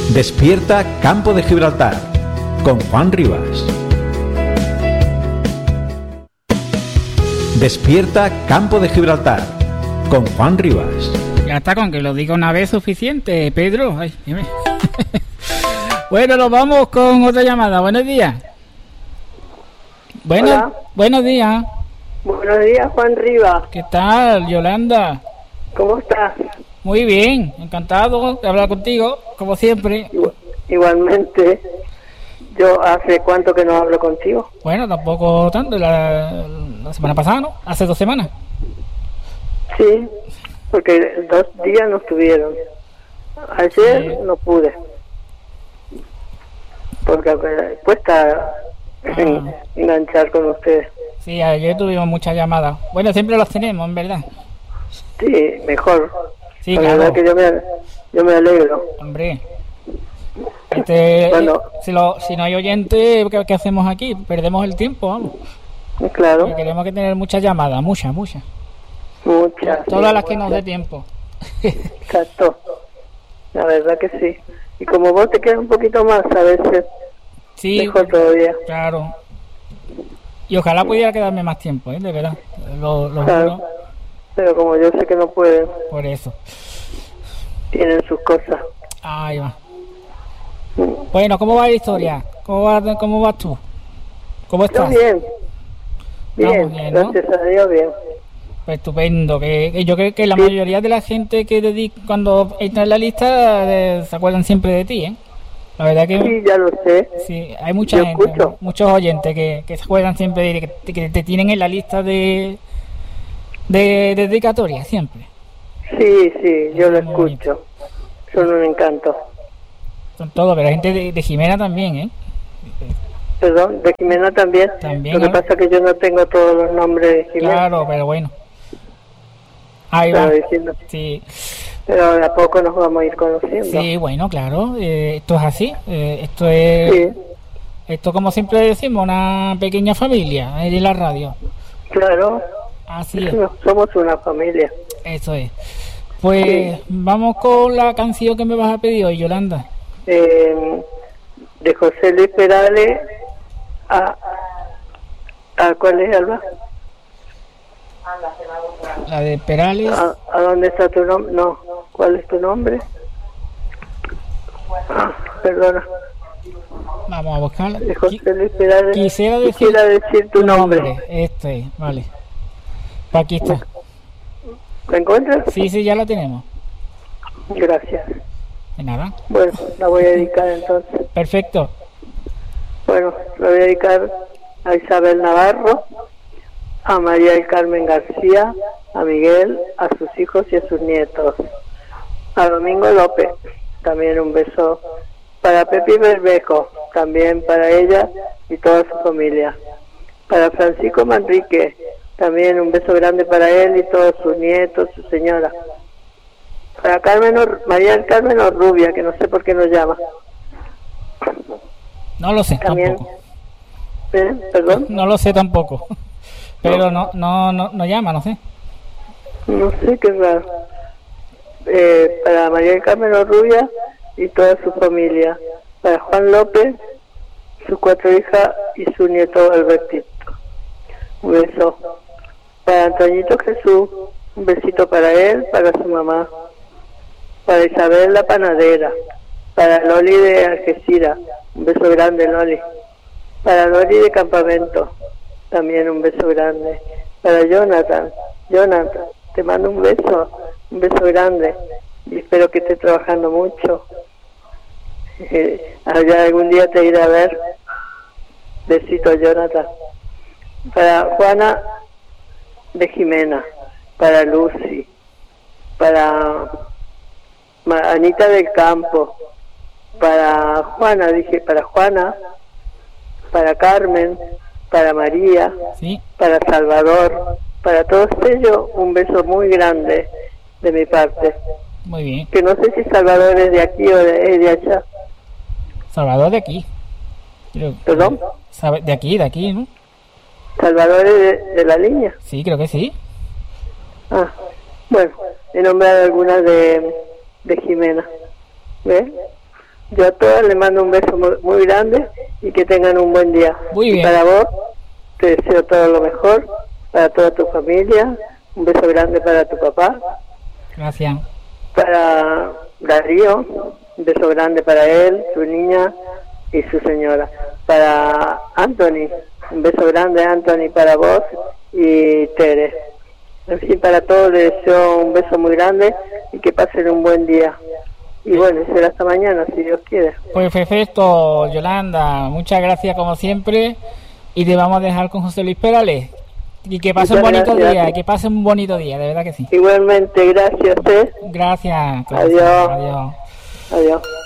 Despierta Campo de Gibraltar con Juan Rivas. Despierta Campo de Gibraltar con Juan Rivas. Ya está, con que lo diga una vez suficiente, Pedro. Ay, dime. Bueno, nos vamos con otra llamada. Buenos días. Hola. Buenos días. Buenos días, Juan Rivas. ¿Qué tal, Yolanda? ¿Cómo estás? Muy bien, encantado de hablar contigo, como siempre. Igualmente. Yo hace cuánto que no hablo contigo. Bueno, tampoco tanto, la semana pasada, ¿no? Hace 2 semanas. Sí, porque 2 días no estuvieron. Ayer Sí. no pude. Porque cuesta enganchar con ustedes. Sí, ayer tuvimos muchas llamadas. Bueno, siempre las tenemos, en verdad. Sí, mejor. Sí, La claro. verdad que yo me alegro. Hombre. Bueno. Si no hay oyente, ¿qué hacemos aquí? Perdemos el tiempo, vamos. Claro. Porque tenemos que tener muchas llamadas, muchas. Muchas. Todas Sí, las que nos dé muchas. tiempo. Exacto. La verdad que sí. Y como vos te quedas un poquito más, a veces Sí, mejor todavía. claro. Y ojalá pudiera quedarme más tiempo, ¿eh? De verdad. Lo Claro. juro, Pero como yo sé que no pueden, por eso. tienen sus cosas. Ahí va. Bueno, ¿cómo va la historia? ¿Cómo vas tú? ¿Cómo Yo estás? bien. Bien, Vamos bien, ¿no? gracias a Dios, bien. Pues estupendo. Que yo creo que la mayoría de la gente que cuando entra en la lista se acuerdan siempre de ti, ¿eh? La verdad que Sí, ya lo sé. sí, hay mucha Yo gente, escucho. muchos oyentes que se acuerdan siempre de que te tienen en la lista de dedicatoria siempre. Sí, yo lo Muy bonito. escucho. Son un encanto. Son todos, pero gente de Jimena también, ¿eh? Perdón, de Jimena también. También, Lo que ¿no? pasa es que yo no tengo todos los nombres de Jimena. Claro, pero bueno. Ahí va. Estaba diciendo. Sí, Pero de a poco nos vamos a ir conociendo. sí, bueno, claro. Esto es así. Esto es, Sí, esto como siempre decimos, una pequeña familia ahí en la radio. claro. Así es. Somos una familia. Eso es. Pues Sí. vamos con la canción que me vas a pedir hoy, Yolanda. De José Luis Perales a ¿cuál es, Alba? La de Perales. ¿A dónde está tu nombre? No, ¿cuál es tu nombre? Perdona, Vamos a buscarla. de José Luis Perales. Quisiera decir tu nombre. Esto es, vale. Pues aquí está. ¿La encuentras? Sí, ya la tenemos. Gracias. De nada. Bueno, la voy a dedicar entonces. Perfecto. Bueno, la voy a dedicar a Isabel Navarro, a María del Carmen García, a Miguel, a sus hijos y a sus nietos. A Domingo López, también un beso. Para Pepi Berbejo, también para ella y toda su familia. Para Francisco Manrique, también un beso grande para él y todos sus nietos, su señora. Para María del Carmen Orrubia, que no sé por qué nos llama. No lo sé También. tampoco. ¿Perdón? No lo sé tampoco. Pero no llama, no sé. No sé, qué raro. Para María del Carmen Orrubia y toda su familia. Para Juan López, sus 4 hijas y su nieto Albertito. Un beso. Para Antoñito Jesús, un besito para él, para su mamá. Para Isabel la panadera. Para Loli de Algeciras, un beso grande, Loli. Para Loli de Campamento, también un beso grande. Para Jonathan, te mando un beso grande y espero que estés trabajando mucho. Allá algún día te iré a ver. Besito, Jonathan. Para Juana de Jimena, para Lucy, para Anita del Campo, para Juana, para Carmen, para María, Sí. para Salvador, para todos ellos un beso muy grande de mi parte. Muy bien. Que no sé si Salvador es de aquí o es de allá. Salvador de aquí. ¿Perdón? De aquí, ¿no? Salvador es de la línea. Sí, creo que sí. Ah, bueno, he nombrado algunas de Jimena. ¿Ves? Yo a todas les mando un beso muy, muy grande y que tengan un buen día. Muy bien. Y para vos, te deseo todo lo mejor, para toda tu familia, un beso grande para tu papá, Gracias. para Darío, un beso grande para él, su niña y su señora. Para Anthony, un beso grande, Anthony, para vos y Tere. En fin, para todos les deseo un beso muy grande y que pasen un buen día. Y bueno, será hasta mañana, si Dios quiere. Pues perfecto, Yolanda. Muchas gracias como siempre. Y te vamos a dejar con José Luis Perales. Y que pase un Muchas bonito gracias. día, que pase un bonito día, de verdad que sí. Igualmente, gracias. Gracias. Adiós. Adiós. Adiós.